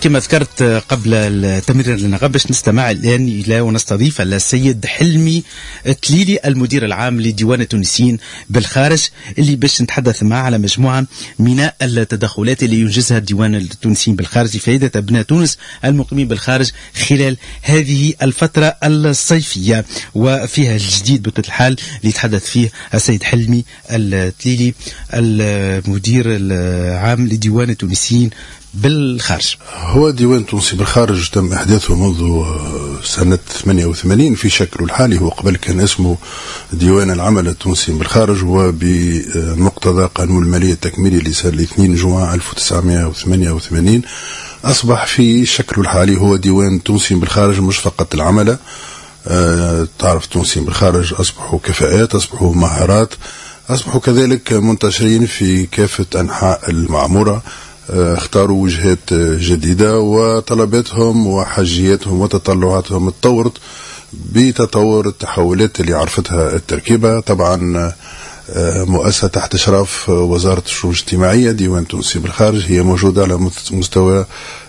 كما ذكرت قبل التمرير لنا باش نستمع الآن إلى ونستضيف السيد حلمي تليلي المدير العام لديوان التونسيين بالخارج اللي باش نتحدث معه على مجموعة من التدخلات اللي ينجزها ديوان التونسيين بالخارج لفائدة أبناء تونس المقيمين بالخارج خلال هذه الفترة الصيفية، وفيها الجديد بطبيعة الحال اللي يتحدث فيه السيد حلمي التليلي المدير العام لديوان التونسيين بالخارج. هو ديوان التونسي بالخارج تم إحداثه منذ سنة 88 في شكله الحالي. هو قبل كان اسمه ديوان العمل التونسي بالخارج، وبمقتضى قانون المالية التكميلي لسنة 2 جوان 1988 أصبح في شكله الحالي هو ديوان تونسي بالخارج، مش فقط العملة. تعرف تونسي بالخارج أصبحوا كفاءات، أصبحوا مهارات، أصبحوا كذلك منتشرين في كافة أنحاء المعمورة. اختاروا وجهات جديدة وطلباتهم وحاجياتهم وتطلعاتهم تطورت بتطور التحولات اللي عرفتها التركيبة. طبعا مؤسسة تحت إشراف وزارة الشؤون الاجتماعية ديوان تونسي بالخارج، هي موجودة على مستوى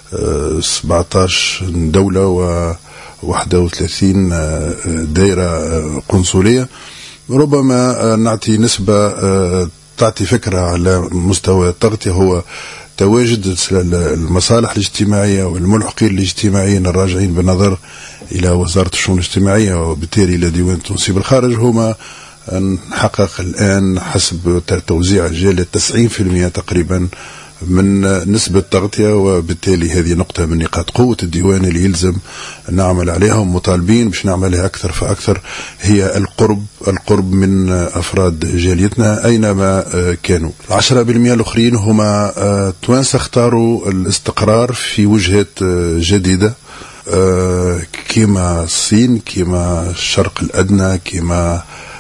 17 دولة و31 دائرة قنصلية. ربما نعطي نسبة تعطي فكرة على مستوى التغطية. هو تواجد المصالح الاجتماعية والملحقين الاجتماعيين الراجعين بالنظر إلى وزارة الشؤون الاجتماعية وبالتالي إلى ديوان التونسي بالخارج هما نحقق الآن حسب توزيع الجالية 90% تقريبا من نسبة تغطية، وبالتالي هذه نقطة من نقاط قوة الديوان اللي يلزم نعمل عليهم، مطالبين باش نعملها أكثر فأكثر. هي القرب من أفراد جاليتنا أينما كانوا. 10% الأخرين هما توانسة اختاروا الاستقرار في وجهات جديدة كما الصين، كما الشرق الأدنى، كما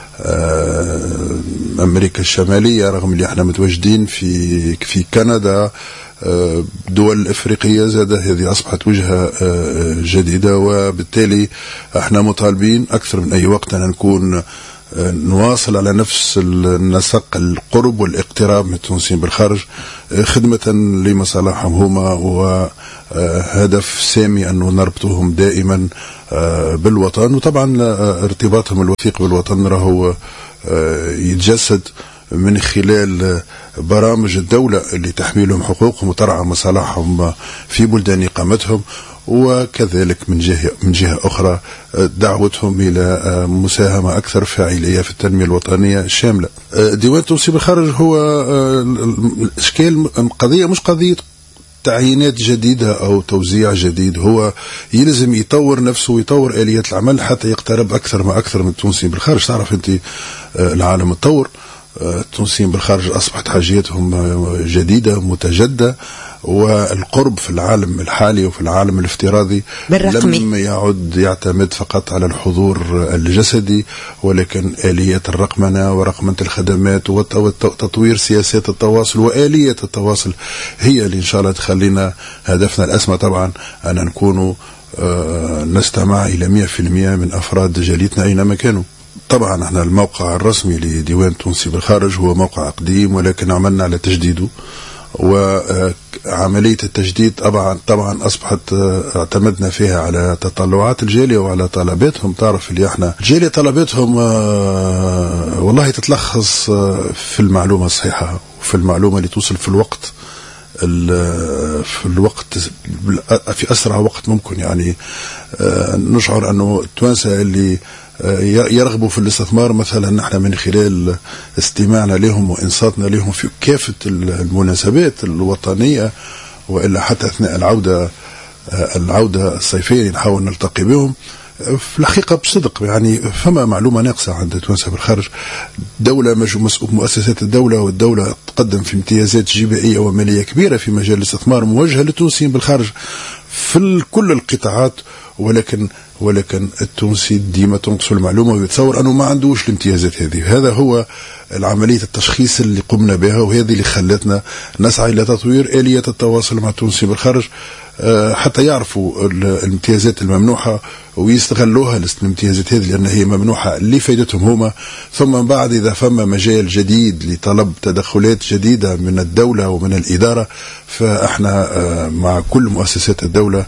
أمريكا الشمالية، رغم اللي احنا متواجدين في كندا، دول إفريقية زادة، هذه أصبحت وجهة جديدة. وبالتالي احنا مطالبين أكثر من أي وقت أن نكون نواصل على نفس النسق القرب والاقتراب من التونسيين بالخارج خدمة لمصالحهم هما، وهدف سامي أنه نربطهم دائما بالوطن. وطبعا ارتباطهم الوثيق بالوطن راهو يتجسد من خلال برامج الدولة اللي تحميلهم حقوقهم وترعى مصالحهم في بلدان إقامتهم، وكذلك من جهة أخرى دعوتهم إلى مساهمة أكثر فاعلية في التنمية الوطنية الشاملة. ديوان التونسي بالخارج هو إشكال قضية مش قضية تعيينات جديدة أو توزيع جديد، هو يلزم يطور نفسه ويطور آليات العمل حتى يقترب أكثر ما أكثر من التونسيين بالخارج. تعرف أنت العالم اتطور، التونسيين بالخارج أصبحت حاجياتهم جديدة متجدة، والقرب في العالم الحالي وفي العالم الافتراضي لم يعد يعتمد فقط على الحضور الجسدي، ولكن آليات الرقمنة ورقمنة الخدمات وتطوير سياسات التواصل وآلية التواصل هي اللي إن شاء الله تخلينا هدفنا الأسمى طبعا أن نكون نستمع إلى 100% من أفراد جاليتنا أينما كانوا. طبعا احنا الموقع الرسمي لديوان التونسي بالخارج هو موقع قديم، ولكن عملنا على تجديده، وعملية التجديد طبعا أصبحت اعتمدنا فيها على تطلعات الجالية وعلى طلباتهم. تعرف اللي احنا الجالية طلباتهم والله تتلخص في المعلومة الصحيحة وفي المعلومة اللي توصل في الوقت في أسرع وقت ممكن. يعني نشعر أنه التوانسة اللي يرغبوا في الاستثمار مثلا نحن من خلال استماعنا لهم وإنصاتنا لهم في كافة المناسبات الوطنية، وإلا حتى أثناء العودة الصيفية نحاول نلتقي بهم. في الحقيقة بصدق يعني فما معلومة ناقصة عند تونس بالخارج. دولة مؤسسات الدولة والدولة تقدم في امتيازات جبائية ومالية كبيرة في مجال الاستثمار موجهة للتونسيين بالخارج في كل القطاعات، ولكن ولكن التونسي ديما تنقص المعلومة ويتصور أنه ما عندوش الامتيازات هذه. هذا هو العملية التشخيص اللي قمنا بها، وهذه اللي خلتنا نسعى إلى تطوير آلية التواصل مع التونسي بالخارج حتى يعرفوا الامتيازات الممنوحة ويستغلوها الامتيازات هذه، لأن هي ممنوحة لفائدتهم هما. ثم بعد إذا فما مجال جديد لطلب تدخلات جديدة من الدولة ومن الإدارة، فإحنا مع كل مؤسسات الدولة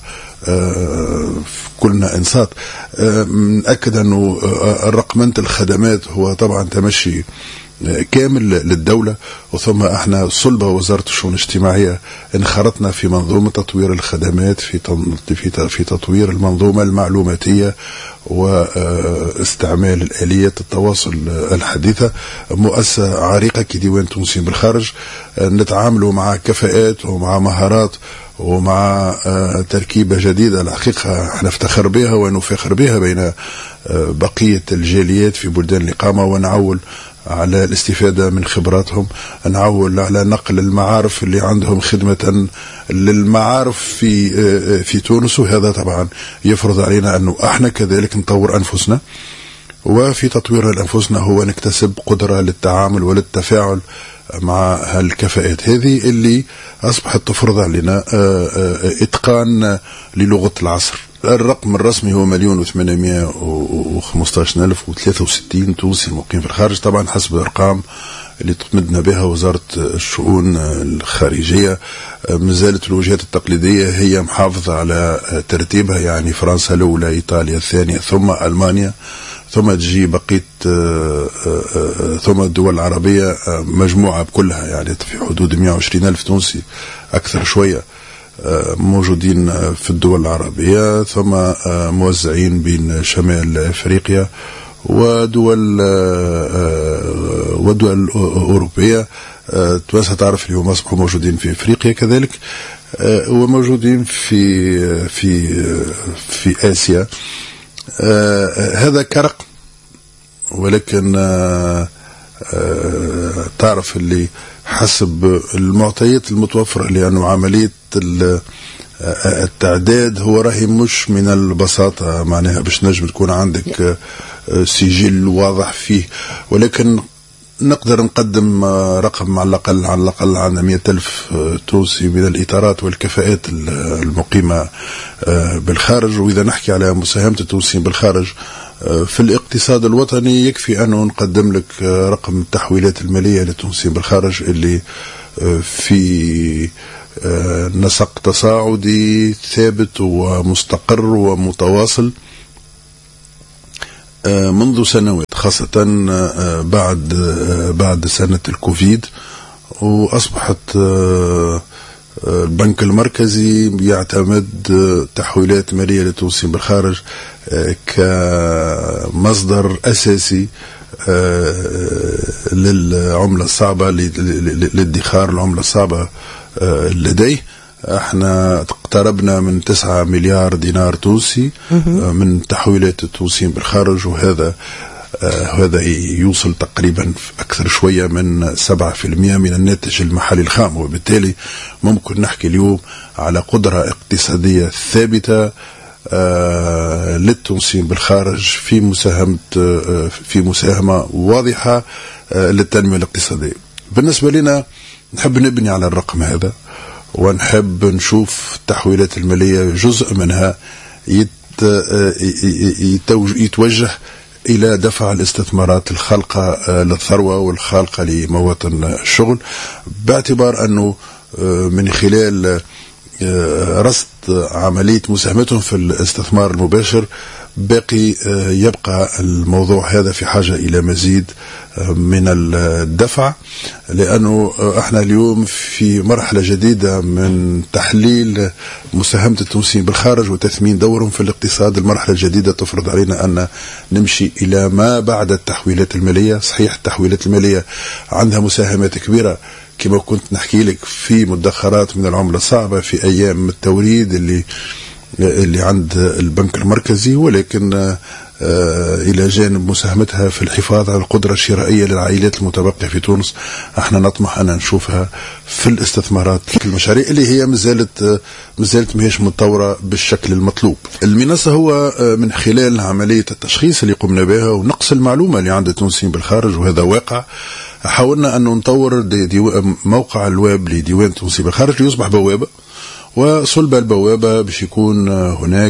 كلنا انصات. نأكد أنه رقمنة الخدمات هو طبعا تمشي كامل للدولة، وثم احنا صلبة وزارة الشؤون الاجتماعية انخرطنا في منظومة تطوير الخدمات، في تطوير المنظومة المعلوماتية واستعمال الآليات التواصل الحديثة. مؤسسة عريقة كديوان تونسي بالخارج، نتعاملوا مع كفاءات ومع مهارات ومع تركيبة جديدة الحقيقة احنا نفتخر بها ونفخر بها بين بقية الجاليات في بلدان الإقامة، ونعول على الاستفادة من خبراتهم، نعول على نقل المعارف اللي عندهم خدمة للمعارف في تونس. وهذا طبعا يفرض علينا أنه احنا كذلك نطور أنفسنا، وفي تطوير أنفسنا هو نكتسب قدرة للتعامل وللتفاعل مع هالكفاءات هذه اللي أصبحت تفرض علينا إتقان للغة العصر. الرقم الرسمي هو 1,815,063 تونسي مقيم في الخارج، طبعا حسب الأرقام اللي تمدنا بها وزارة الشؤون الخارجية. مازالت الوجهات التقليدية هي محافظة على ترتيبها، يعني فرنسا الأولى، إيطاليا الثانية، ثم ألمانيا، ثم تجي بقية ثم الدول العربية مجموعة بكلها، يعني في حدود 120,000 تونسي أكثر شوية موجودين في الدول العربية، ثم موزعين بين شمال أفريقيا ودول أوروبية. تونس تعرف اليوم أصبحوا موجودين في أفريقيا كذلك، وموجودين في آسيا. هذا كرقم، ولكن تعرف اللي حسب المعطيات المتوفرة، لأنه عملية التعداد هو راهي مش من البساطة، معناها باش نجم تكون عندك سجل واضح فيه، ولكن نقدر نقدم رقم على الأقل عن 100,000 تونسي من الإطارات والكفاءات المقيمة بالخارج. وإذا نحكي على مساهمة التونسيين بالخارج في الاقتصاد الوطني، يكفي أنه نقدم لك رقم التحويلات المالية للتونسيين بالخارج اللي في نسق تصاعدي ثابت ومستقر ومتواصل منذ سنوات، خاصة بعد سنة الكوفيد. وأصبحت البنك المركزي يعتمد تحويلات مالية للتونسيين بالخارج كمصدر أساسي للعملة الصعبة، للادخار العملة الصعبة لديه. احنا اقتربنا من 9 مليار دينار تونسي من تحويلات التونسيين بالخارج، وهذا يوصل تقريبا أكثر شوية من 7% من الناتج المحلي الخام. وبالتالي ممكن نحكي اليوم على قدرة اقتصادية ثابتة للتونسيين بالخارج في مساهمة واضحة للتنمية الاقتصادية. بالنسبة لنا نحب نبني على الرقم هذا، ونحب نشوف التحويلات المالية جزء منها يتوجه إلى دفع الاستثمارات الخالقة للثروة والخالقة لمواطن الشغل، باعتبار أنه من خلال رصد عملية مساهمتهم في الاستثمار المباشر باقي يبقى الموضوع هذا في حاجة إلى مزيد من الدفع، لأنه احنا اليوم في مرحلة جديدة من تحليل مساهمة التونسيين بالخارج وتثمين دورهم في الاقتصاد. المرحلة الجديدة تفرض علينا أن نمشي إلى ما بعد التحويلات المالية. صحيح التحويلات المالية عندها مساهمات كبيرة كما كنت نحكي لك في مدخرات من العملة الصعبة في أيام التوريد اللي عند البنك المركزي، ولكن إلى جانب مساهمتها في الحفاظ على القدرة الشرائية للعائلات المتبقية في تونس، احنا نطمح أن نشوفها في الاستثمارات المشاريع اللي هي مازالت ماهيش متطورة بالشكل المطلوب. المنصة هو من خلال عملية التشخيص اللي قمنا بها ونقص المعلومة اللي عند التونسيين بالخارج، وهذا واقع. حاولنا أن نطور موقع الويب لديوان التونسي بالخارج ليصبح بوابة، وصلب البوابة باش يكون هناك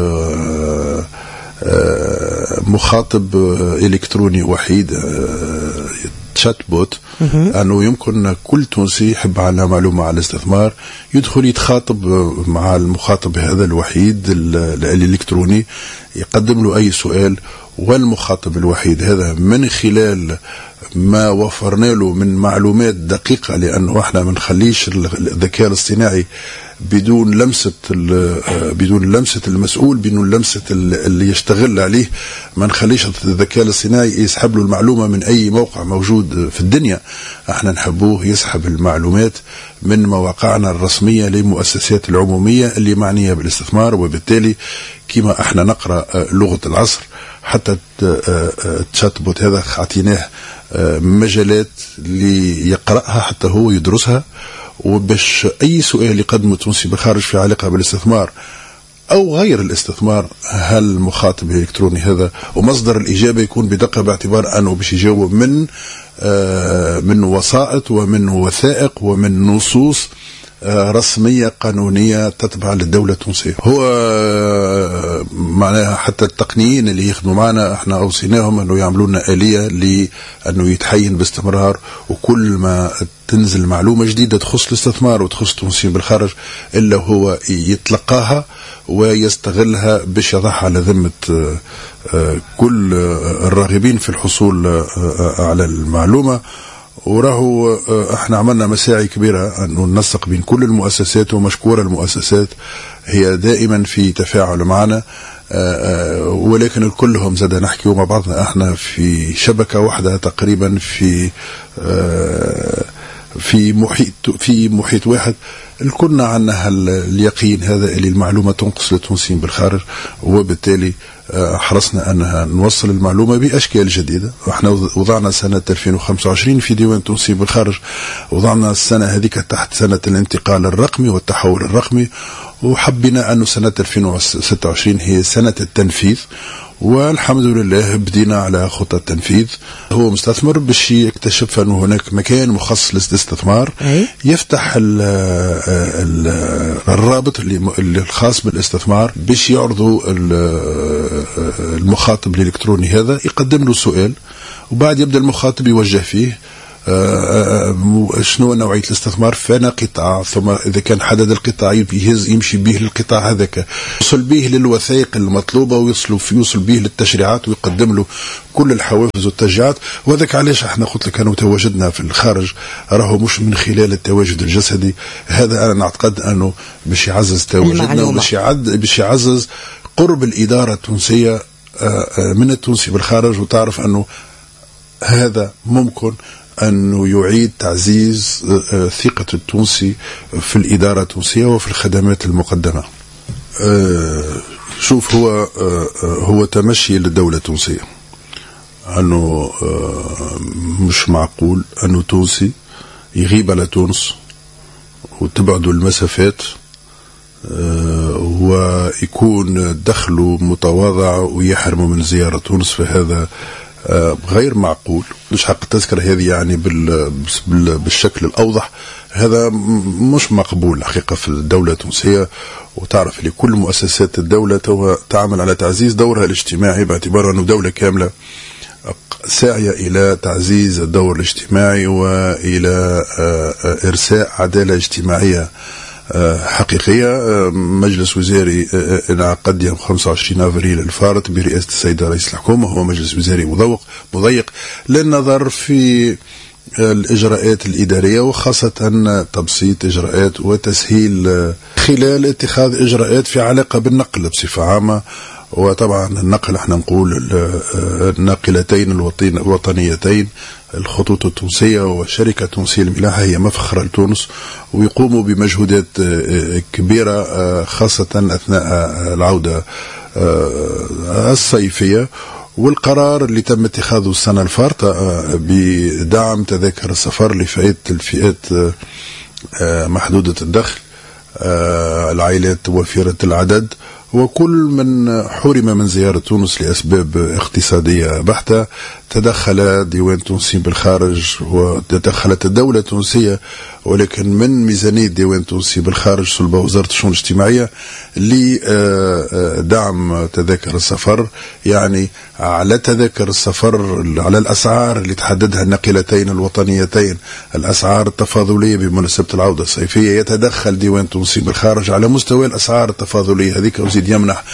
مخاطب إلكتروني وحيد، تشات بوت، أنه يمكن كل تونسي يحب على معلومة على الاستثمار يدخل يتخاطب مع المخاطب هذا الوحيد الإلكتروني، يقدم له أي سؤال، والمخاطب الوحيد هذا من خلال ما وفرنا له من معلومات دقيقة، لأنه احنا ما نخليش الذكاء الاصطناعي بدون لمسة المسؤول، بدون لمسة اللي يشتغل عليه. ما نخليش الذكاء الاصطناعي يسحب له المعلومة من أي موقع موجود في الدنيا، احنا نحبوه يسحب المعلومات من مواقعنا الرسمية للمؤسسات العمومية اللي معنية بالاستثمار. وبالتالي كما احنا نقرأ لغة العصر، حتى التشات بوت هذا عطيناه مجالات اللي يقرأها حتى هو يدرسها، وباش أي سؤال يقدمه التونسي بالخارج في علاقة بالاستثمار أو غير الاستثمار، هل المخاطب الإلكتروني هذا ومصدر الإجابة يكون بدقة، باعتبار أنه باش يجاوب من وسائط ومن وثائق ومن نصوص رسمية قانونية تتبع للدولة التونسية. هو معناها حتى التقنيين اللي يخدموا معنا احنا أوصيناهم أنه يعملوا لنا آلية لأنه يتحين باستمرار، وكل ما تنزل معلومة جديدة تخص الاستثمار وتخص التونسيين بالخارج إلا هو يتلقاها ويستغلها باش يضعها على ذمة كل الراغبين في الحصول على المعلومة. وراهو احنا عملنا مساعي كبيرة أنه ننسق بين كل المؤسسات، ومشكورة المؤسسات هي دائما في تفاعل معنا، ولكن كلهم زاد نحكيوا مع بعضنا، احنا في شبكة واحدة تقريبا، في محيط واحد، كلنا عندنا اليقين هذا اللي المعلومة تنقص للتونسيين بالخارج، وبالتالي حرصنا أنها نوصل المعلومة بأشكال جديدة. احنا وضعنا سنة 2025 في ديوان التونسيين بالخارج، وضعنا السنة هذيك تحت سنة الانتقال الرقمي والتحول الرقمي، وحبنا أنه سنة 2026 هي سنة التنفيذ، والحمد لله بدينا على خطة التنفيذ. هو مستثمر باش يكتشف أنه هناك مكان مخصص للاستثمار، يفتح الرابط اللي الخاص بالاستثمار باش يعرضوا المخاطب الإلكتروني هذا، يقدم له سؤال، وبعد يبدأ المخاطب يوجه فيه شنو نوعية الاستثمار، فانا قطاع، ثم إذا كان حدد القطاع يمشي به للقطاع هذاك، يوصل به للوثائق المطلوبة، ويوصل به للتشريعات، ويقدم له كل الحوافز والتشجيعات. وذاك علاش احنا قلت لك أنه تواجدنا في الخارج راهو مش من خلال التواجد الجسدي، هذا أنا نعتقد أنه باش يعزز تواجدنا، وباش يعزز قرب الإدارة التونسية من التونسي بالخارج، وتعرف أنه هذا ممكن أنه يعيد تعزيز ثقة التونسي في الإدارة التونسية وفي الخدمات المقدمة. شوف، هو تمشي للدولة التونسية، أنه مش معقول أنه تونسي يغيب على تونس وتبعده المسافات ويكون دخله متواضع ويحرمه من زيارة تونس، فهذا غير معقول. مش حق التذكرة هذه يعني بالشكل الأوضح، هذا مش مقبول حقيقة في الدولة التونسية. وتعرف لكل مؤسسات الدولة تعمل على تعزيز دورها الاجتماعي، باعتبار أنه دولة كاملة ساعية إلى تعزيز الدور الاجتماعي وإلى إرساء عدالة اجتماعية حقيقية. مجلس وزاري انعقد يوم 25 أفريل الفارط برئاسة السيد رئيس الحكومة، هو مجلس وزاري مضيق للنظر في الإجراءات الإدارية، وخاصة تبسيط إجراءات وتسهيل خلال اتخاذ إجراءات في علاقة بالنقل بصفة عامة. وطبعا النقل احنا نقول الناقلتين الوطنيتين، الخطوط التونسية والشركة التونسية للملاحة هي مفخرة لتونس، ويقوموا بمجهودات كبيرة خاصة أثناء العودة الصيفية. والقرار اللي تم اتخاذه السنة الفارطة بدعم تذاكر السفر لفئات الفئات محدودة الدخل، العائلات وفيرة العدد، وكل من حرم من زيارة تونس لأسباب اقتصادية بحتة. تدخل ديوان تونسي بالخارج وتدخلت الدولة التونسية، ولكن من ميزانية ديوان تونسي بالخارج صلب وزارة الشؤون الاجتماعية لدعم تذاكر السفر، يعني على تذاكر السفر، على الأسعار اللي تحددها الناقلتين الوطنيتين، الأسعار التفاضلية بمناسبة العودة الصيفية، يتدخل ديوان تونسي بالخارج على مستوى الأسعار التفاضلية هذيك، وزيد يمنح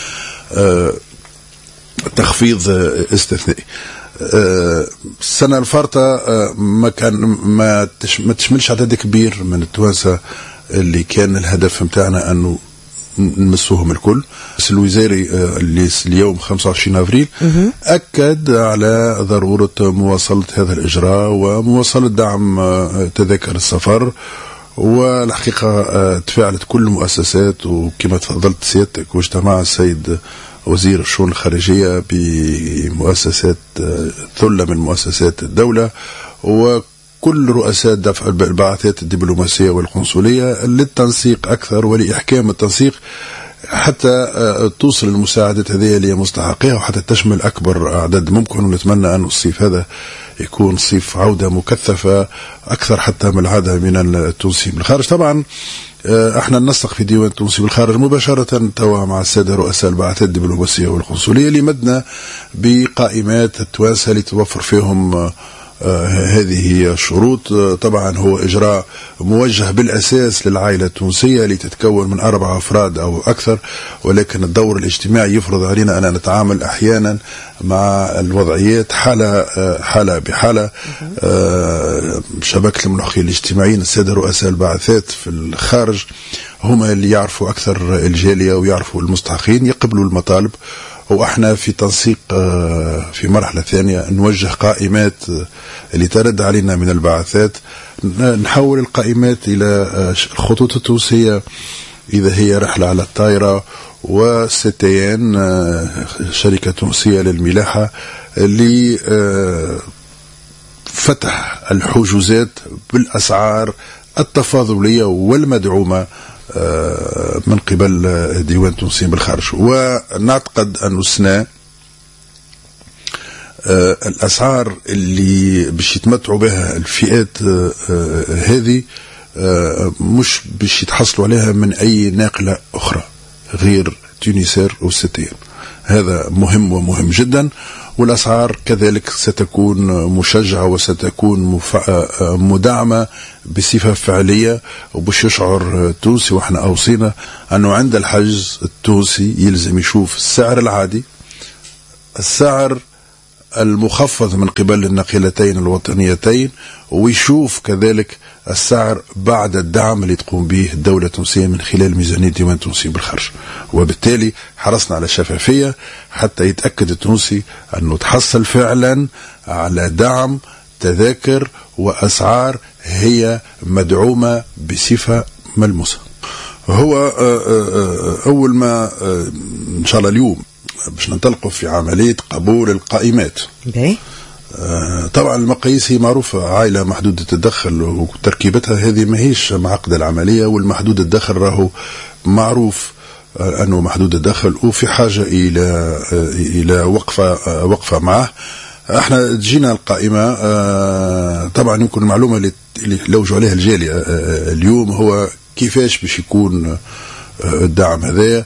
تخفيض استثنائي. السنة الفارطة ما تشملش عدد كبير من التوانسة اللي كان الهدف متاعنا أنه نمسوهم الكل. بس الوزاري اللي اليوم 25 أفريل أكد على ضرورة مواصلة هذا الإجراء ومواصلة دعم تذاكر السفر. والحقيقة تفاعلت كل المؤسسات، وكما تفضلت سيادتك واجتمع السيد وزير الشؤون الخارجية بمؤسسات ثلة من مؤسسات الدولة وكل رؤساء دفع البعثات الدبلوماسية والقنصلية للتنسيق أكثر ولإحكام التنسيق حتى توصل المساعدات هذه لمستحقيها وحتى تشمل أكبر أعداد ممكن. ونتمنى أن الصيف هذا يكون صيف عودة مكثفة أكثر حتى من العادة من التونسيين بالخارج. طبعا احنا ننسق في ديوان تونسي بالخارج مباشرة توا مع السادة رؤساء البعثات الدبلوماسية والقنصلية لمدنا بقائمات التوانسة لتوفر فيهم هذه هي الشروط. طبعا هو إجراء موجه بالأساس للعائلة التونسية لتتكون من 4 أفراد أو أكثر، ولكن الدور الاجتماعي يفرض علينا أن نتعامل أحيانا مع الوضعيات حالة بحالة. شبكة المناخيين الاجتماعيين السادة رؤساء البعثات في الخارج هم اللي يعرفوا أكثر الجالية ويعرفوا المستحقين، يقبلوا المطالب. وإحنا في تنسيق في مرحلة ثانية نوجه قائمات اللي ترد علينا من البعثات، نحول القائمات إلى الخطوط التونسية إذا هي رحلة على الطائرة، وستيان شركة تونسية للملاحة اللي فتح الحجوزات بالأسعار التفاضلية والمدعومة من قبل ديوان تونسي بالخارج. ونعتقد أن السنة الأسعار اللي باش يتمتعوا بها الفئات هذه مش باش يتحصلوا عليها من أي ناقلة أخرى غير تونسير وستين. هذا مهم ومهم جدا. والأسعار كذلك ستكون مشجعة وستكون مدعمة بصفة فعلية، وباش يشعر التونسي وإحنا أوصينا أنه عند الحجز التونسي يلزم يشوف السعر العادي، السعر المخفض من قبل الناقلتين الوطنيتين، ويشوف كذلك السعر بعد الدعم اللي تقوم به الدولة التونسية من خلال ميزانية ديوان التونسي بالخارج. وبالتالي حرصنا على الشفافية حتى يتأكد التونسي أنه تحصل فعلا على دعم تذاكر وأسعار هي مدعومة بصفة ملموسة. هو أول ما إن شاء الله اليوم باش ننطلقوا في عملية قبول القائمات. طبعا المقاييس هي معروفة، عائلة محدودة الدخل وتركيبتها هذه ماهيش معقدة العملية، والمحدود الدخل راهو معروف أنه محدود الدخل وفي حاجة إلى وقفة معه. احنا جينا القائمة. طبعا يمكن المعلومة اللي لوجوا عليها الجالية اليوم هو كيفاش باش يكون الدعم هذا.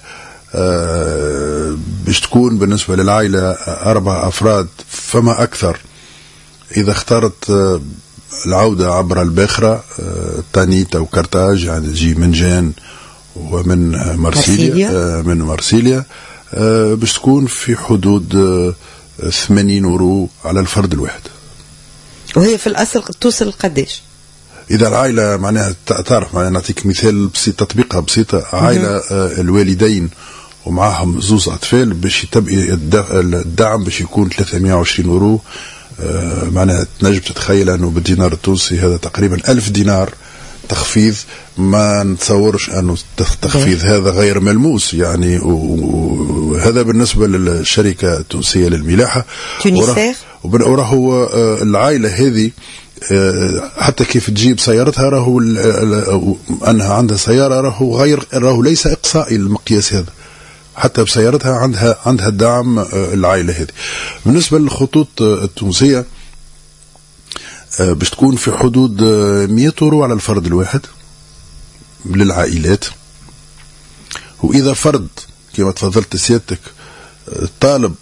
باش تكون بالنسبة للعائلة 4 أفراد فما أكثر إذا اختارت العودة عبر الباخرة تانيت أو كرتاج، يعني تجي من جان ومن مرسيليا باش تكون في حدود 80 يورو على الفرد الواحد. وهي في الأصل توصل قديش؟ إذا العائلة معناها تعرف، معناها نعطيك مثال بسيط، تطبيقها بسيطة. عائلة الوالدين ومعهم 2 أطفال باش الدعم باش يكون 320 يورو. معناها تنجم تتخيل أنه بالدينار التونسي هذا تقريبا 1000 دينار تخفيض ما نتصورش أنه التخفيض هذا غير ملموس يعني. وهذا بالنسبة للشركة التونسية للملاحة. وراهو العائلة هذه حتى كيف تجيب سيارتها راهو أنها عندها سيارة راهو ليس إقصائي المقياس هذا، حتى بسيارتها عندها دعم العائلة هذه. بالنسبة للخطوط التونسية باش تكون في حدود 100 يورو على الفرد الواحد للعائلات. وإذا فرد كما تفضلت سيادتك طالب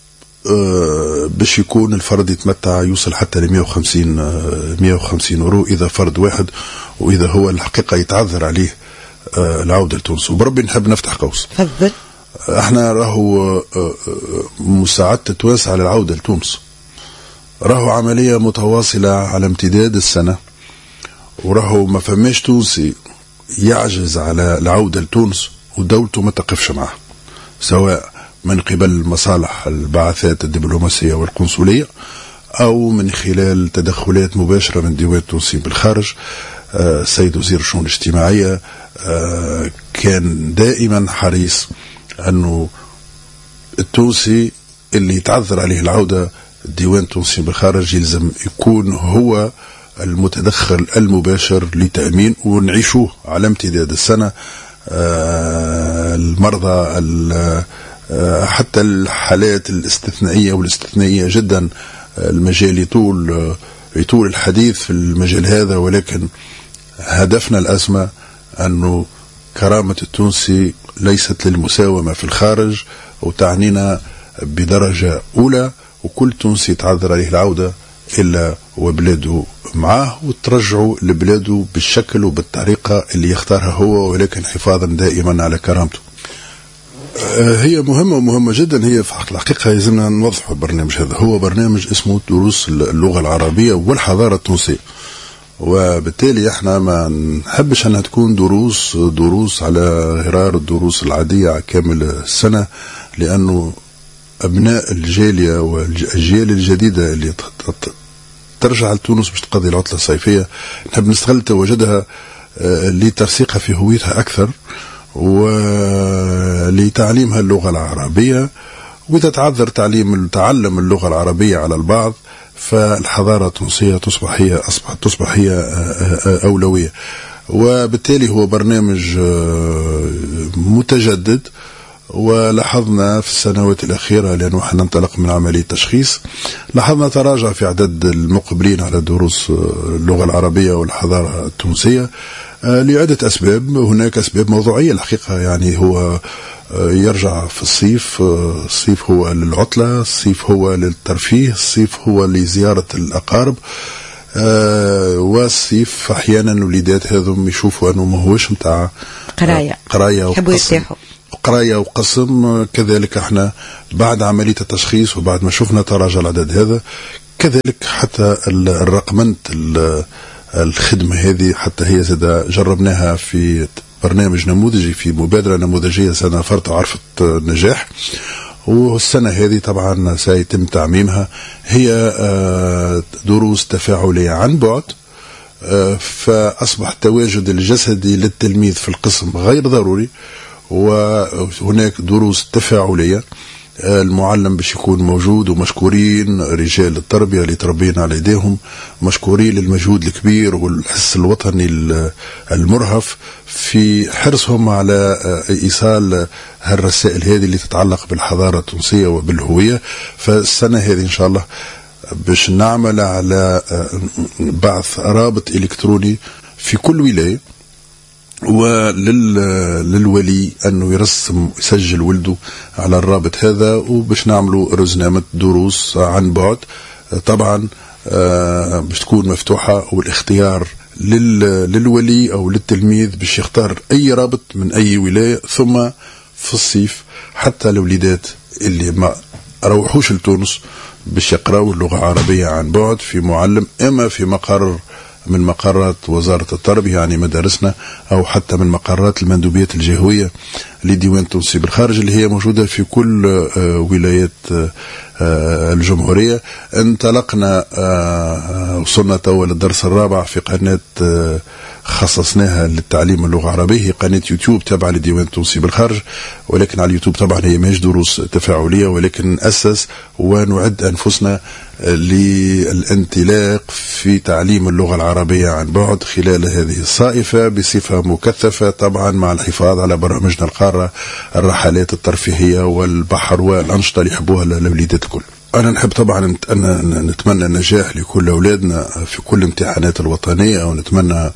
باش يكون الفرد يتمتع يوصل حتى ل 150 يورو إذا فرد واحد، وإذا هو الحقيقة يتعذر عليه العودة لتونس. وبربي نحب نفتح قوس، تفضل. احنا راهو مساعدة التوانسة على العودة لتونس راهو عملية متواصلة على امتداد السنة، وراهو ما فماش تونسي يعجز على العودة لتونس ودولته ما تقفش معه، سواء من قبل مصالح البعثات الدبلوماسية والقنصلية أو من خلال تدخلات مباشرة من ديوان التونسيين بالخارج. السيد وزير الشؤون الاجتماعية كان دائما حريص أنه التونسي اللي يتعذر عليه العودة الديوان التونسي بالخارج يلزم يكون هو المتدخل المباشر لتأمين، ونعيشوه على امتداد السنة. المرضى حتى الحالات الاستثنائية والاستثنائية جدا، المجال يطول الحديث في المجال هذا، ولكن هدفنا الأسمى أنه كرامة التونسي ليست للمساومة في الخارج، وتعنينا بدرجة أولى، وكل تونسي يتعذر عليه العودة إلا وبلاده معاه، وترجعوا لبلاده بالشكل وبالطريقة اللي يختارها هو، ولكن حفاظا دائما على كرامته. هي مهمة جدا. هي في الحقيقة لازمنا نوضح البرنامج هذا، هو برنامج اسمه دروس اللغة العربية والحضارة التونسية، وبالتالي احنا ما نحبش انها تكون دروس على غرار الدروس العادية كامل السنة، لأنه أبناء الجالية والأجيال الجديدة اللي ترجع لتونس باش تقضي العطلة الصيفية نحب نستغل تواجدها لترسيقها في هويتها أكثر ولتعليمها اللغة العربية. وإذا تعذر تعلم اللغة العربية على البعض فالحضارة التونسية تصبح هي أولوية. وبالتالي هو برنامج متجدد، ولاحظنا في السنوات الأخيرة لأنه احنا ننطلق من عملية تشخيص، لاحظنا تراجع في عدد المقبلين على دروس اللغة العربية والحضارة التونسية لعدة أسباب. هناك أسباب موضوعية الحقيقة، يعني هو يرجع في الصيف هو للعطلة، الصيف هو للترفيه، الصيف هو لزيارة الأقارب، والصيف أحيانا الوليدات هذم يشوفوا أنه ما هوش متاع قراية وقسم. كذلك احنا بعد عملية التشخيص وبعد ما شفنا تراجع العدد هذا، كذلك حتى الرقمنة الخدمة هذه حتى هي زاد جربناها في برنامج نموذجي في مبادرة نموذجية سنة فرط وعرفت نجاح، والسنة هذه طبعا سيتم تعميمها. هي دروس تفاعلية عن بعد، فأصبح التواجد الجسدي للتلميذ في القسم غير ضروري، وهناك دروس تفاعلية المعلم باش يكون موجود، ومشكورين رجال التربية اللي تربينا على يديهم، مشكورين للمجهود الكبير والحس الوطني المرهف في حرصهم على إيصال هالرسائل هذه اللي تتعلق بالحضارة التونسية وبالهوية. فالسنة هذه إن شاء الله باش نعمل على بعث رابط إلكتروني في كل ولاية، وللولي أنه يسجل ولده على الرابط هذا، وباش نعملوا رزنامة دروس عن بعد طبعا باش تكون مفتوحة، والاختيار للولي أو للتلميذ باش يختار أي رابط من أي ولاية. ثم في الصيف حتى الوليدات اللي ما روحوش لتونس باش يقرأوا اللغة العربية عن بعد في معلم، إما في مقر من مقرات وزارة التربية يعني مدارسنا، أو حتى من مقرات المندوبيات الجهوية لديوان التونسي بالخارج اللي هي موجودة في كل ولايات الجمهورية. انطلقنا وصلنا توا للدرس الرابع في قناة خصصناها للتعليم اللغة العربية، هي قناة يوتيوب تابعة للديوان التونسي بالخارج، ولكن على اليوتيوب طبعا هي ماهيش دروس تفاعلية، ولكن نأسس ونعد أنفسنا للانطلاق في تعليم اللغة العربية عن بعد خلال هذه الصائفة بصفة مكثفة، طبعا مع الحفاظ على برامجنا القارة، الرحلات الترفيهية والبحر والأنشطة اللي يحبوها الوليدات الكل. أنا نحب طبعا أن نتمنى النجاح لكل أولادنا في كل الامتحانات الوطنية، ونتمنى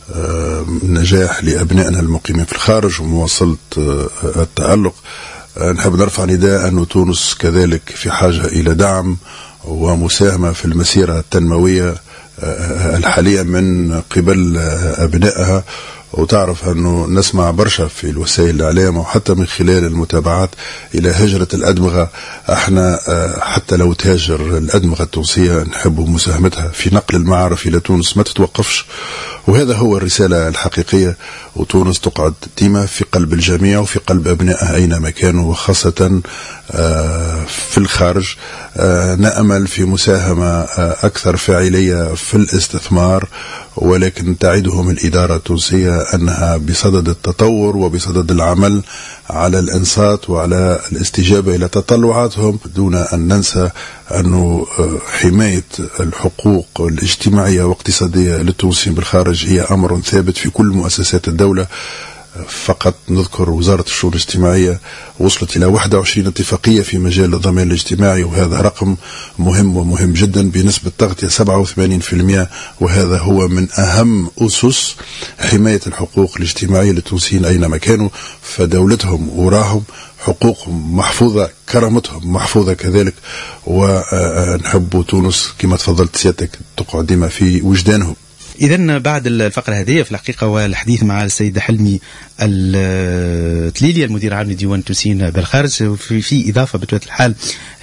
نجاح لأبنائنا المقيمين في الخارج ومواصلة التألق. نحب نرفع نداء أن تونس كذلك في حاجة إلى دعم ومساهمة في المسيرة التنموية الحالية من قبل أبنائها. وتعرف أنه نسمع برشا في الوسائل الإعلام وحتى من خلال المتابعات إلى هجرة الأدمغة. احنا حتى لو تهاجر الأدمغة التونسية نحب مساهمتها في نقل المعارف إلى تونس ما تتوقفش، وهذا هو الرسالة الحقيقية. وتونس تقعد ديما في قلب الجميع وفي قلب أبنائها أينما كانوا، وخاصة في الخارج. نأمل في مساهمة أكثر فاعلية في الاستثمار، ولكن تعدهم الإدارة التونسية أنها بصدد التطور وبصدد العمل على الإنصات وعلى الاستجابة إلى تطلعاتهم، دون أن ننسى أن حماية الحقوق الاجتماعية واقتصادية للتونسيين بالخارج هي أمر ثابت في كل مؤسسات الدولة. فقط نذكر وزارة الشؤون الاجتماعية وصلت إلى 21 اتفاقية في مجال الضمان الاجتماعي، وهذا رقم مهم ومهم جدا بنسبة تغطية 87%، وهذا هو من أهم أسس حماية الحقوق الاجتماعية للتونسيين أينما كانوا. فدولتهم وراهم، حقوقهم محفوظة، كرامتهم محفوظة كذلك، ونحب تونس كما تفضلت سيادتك تقعد ديما في وجدانهم. إذن بعد الفقرة هذه في الحقيقة والحديث مع السيد حلمي التليلي المدير العام لديوان التونسيين بالخارج، في إضافة بطبيعة الحال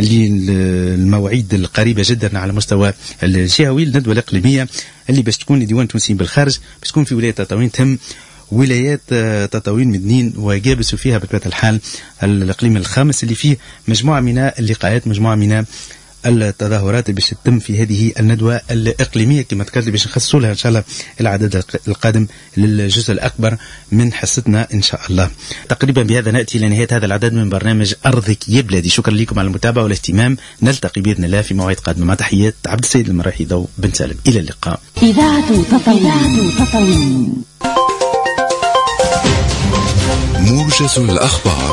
للمواعيد القريبة جدا على مستوى الجهوي الندوة الإقليمية اللي باش تكون لديوان التونسيين بالخارج، باش تكون في ولاية تطاوين، تهم ولايات تطاوين مدنين وجابس، وفيها بطبيعة الحال الإقليم الخامس اللي فيه مجموعة من اللقاءات، مجموعة من التظاهرات اللي باش تتم في هذه الندوة الإقليمية كما ذكرت، باش نخصصوا لها إن شاء الله العدد القادم للجزء الأكبر من حصتنا إن شاء الله. تقريبا بهذا نأتي لنهاية هذا العدد من برنامج أرضك يا بلادي. شكرا لكم على المتابعة والاهتمام، نلتقي بإذن الله في مواعيد قادمة. مع تحيات عبد السيد المراحي ضو بن سالم، إلى اللقاء. إذاعة تطاوين موجز الأخبار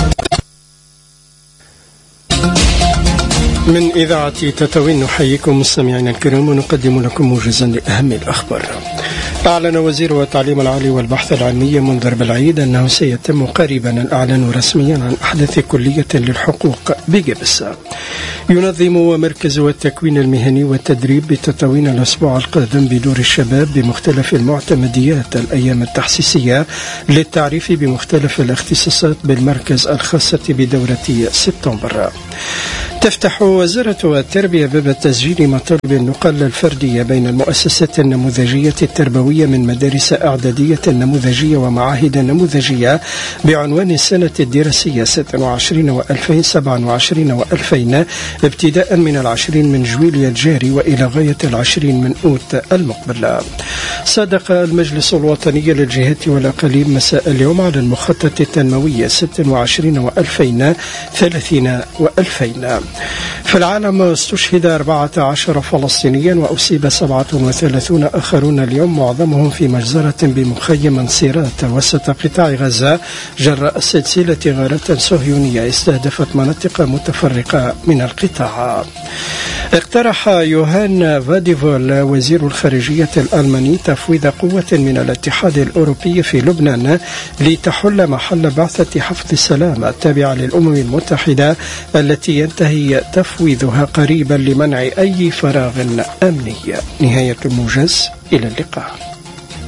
من إذاعة تطاوين. نحييكم مستمعينا الكرام ونقدم لكم موجزا لأهم الأخبار. أعلن وزير التعليم العالي والبحث العلمي منذر بالعيد أنه سيتم قريبا الإعلان رسميا عن أحدث كلية للحقوق بجبس. ينظم مركز التكوين المهني والتدريب بتطاوين الأسبوع القادم بدور الشباب بمختلف المعتمديات الأيام التحسيسية للتعريف بمختلف الاختصاصات بالمركز الخاصة بدورة سبتمبر. تفتح وزارة التربية باب التسجيل مطالب النقل الفردية بين المؤسسات النموذجية التربوية من مدارس إعدادية نموذجية ومعاهد نموذجية بعنوان السنة الدراسية 26 و2027 و2000 ابتداء من 20 من جويلية الجاري وإلى غاية 20 من أوت المقبل. صادق المجلس الوطني للجهات والأقاليم مساء اليوم على المخطط التنموي 26 و2000 30 و2000. في العالم استشهد 14 فلسطينيا وأصيب 37 آخرون اليوم، معظمهم في مجزرة بمخيم نصيرات وسط قطاع غزة جراء سلسلة غارات صهيونية استهدفت مناطق متفرقة من القطاع. اقترح يوهان فاديفول وزير الخارجية الألماني تفويض قوة من الاتحاد الأوروبي في لبنان لتحل محل بعثة حفظ السلام التابعة للأمم المتحدة التي ينتهي تفويضها قريبا لمنع أي فراغ أمني. نهاية الموجز، إلى اللقاء.